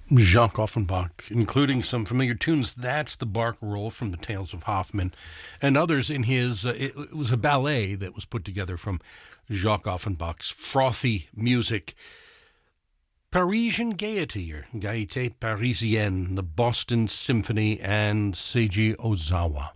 Jacques Offenbach, including some familiar tunes. That's the Barcarolle from the Tales of Hoffmann, and others in his. It was a ballet that was put together from Jacques Offenbach's frothy music. Parisian Gaiety, or Gaieté Parisienne, the Boston Symphony, and Seiji Ozawa.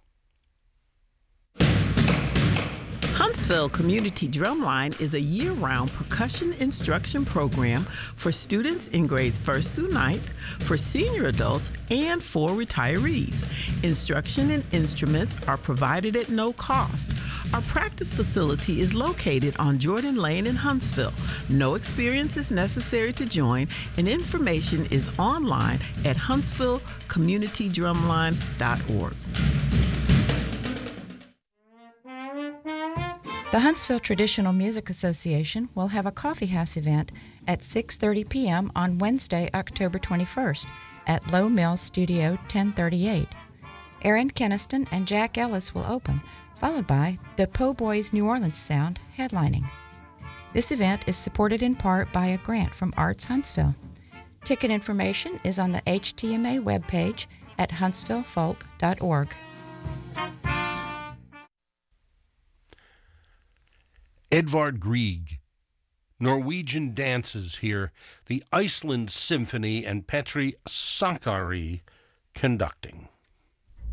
Huntsville Community Drumline is a year-round percussion instruction program for students in grades 1st through 9th, for senior adults, and for retirees. Instruction and instruments are provided at no cost. Our practice facility is located on Jordan Lane in Huntsville. No experience is necessary to join, and information is online at huntsvillecommunitydrumline.org. The Huntsville Traditional Music Association will have a coffee house event at 6:30 p.m. on Wednesday, October 21st at Low Mill Studio 1038. Aaron Keniston and Jack Ellis will open, followed by the Po' Boys New Orleans Sound headlining. This event is supported in part by a grant from Arts Huntsville. Ticket information is on the HTMA webpage at huntsvillefolk.org. Edvard Grieg, Norwegian dances here, the Iceland Symphony, and Petri Sakari conducting.